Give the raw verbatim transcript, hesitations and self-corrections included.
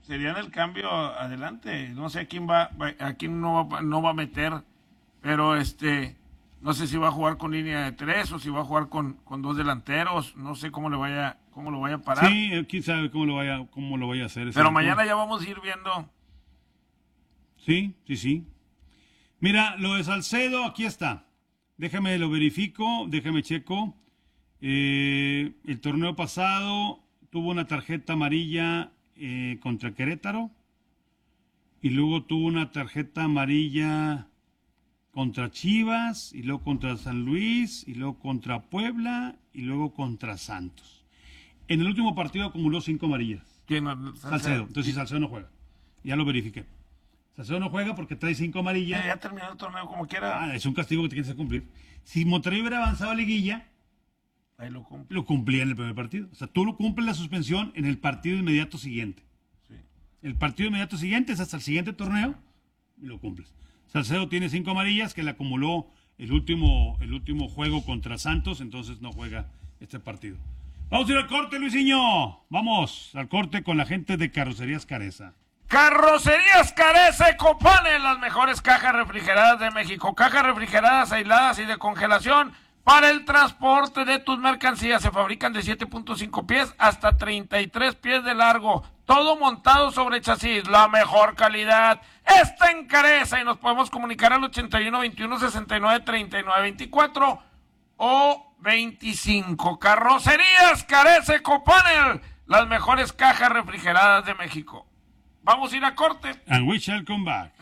serían el cambio adelante. No sé a quién va, a quién no va, no va a meter, pero este, no sé si va a jugar con línea de tres o si va a jugar con, con dos delanteros. No sé cómo le vaya, cómo lo vaya a parar. Sí, quién sabe cómo lo vaya, cómo lo vaya a hacer. Pero mañana ya vamos a ir viendo. Sí, sí, sí. Mira, lo de Salcedo, aquí está. Déjame lo verifico, déjame checo. Eh, el torneo pasado tuvo una tarjeta amarilla eh, contra Querétaro y luego tuvo una tarjeta amarilla contra Chivas y luego contra San Luis y luego contra Puebla y luego contra Santos. En el último partido acumuló cinco amarillas. ¿Quién? Salcedo. Entonces sí, Salcedo no juega. Ya lo verifiqué. Salcedo no juega porque trae cinco amarillas. Ya, ya terminó el torneo como quiera. Ah, es un castigo que te quieres cumplir. Si Monterrey hubiera avanzado a liguilla, ahí lo cumple. Lo cumplía en el primer partido. O sea, tú lo cumples la suspensión en el partido inmediato siguiente. Sí. El partido inmediato siguiente es hasta el siguiente torneo y lo cumples. Salcedo tiene cinco amarillas que le acumuló el último, el último juego contra Santos, entonces no juega este partido. Vamos a ir al corte, Luisinho. Vamos al corte con la gente de Carrocerías Careza. Carrocerías Careza compone las mejores cajas refrigeradas de México. Cajas refrigeradas, aisladas y de congelación para el transporte de tus mercancías. Se fabrican de siete punto cinco pies hasta treinta y tres pies de largo. Todo montado sobre chasis. La mejor calidad está en Careza y nos podemos comunicar al ochenta y uno, veintiuno, sesenta y nueve, treinta y nueve, veinticuatro o veinticinco. Carrocerías Careza Copanel, las mejores cajas refrigeradas de México. Vamos a ir a corte. And we shall come back.